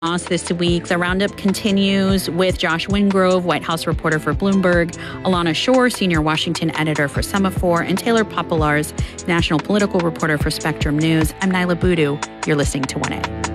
This week, the roundup continues with Josh Wingrove, White House reporter for Bloomberg, Alana Shore, senior Washington editor for Semaphore, and Taylor Popolars, national political reporter for Spectrum News. I'm Nyla Boodoo. You're listening to 1A.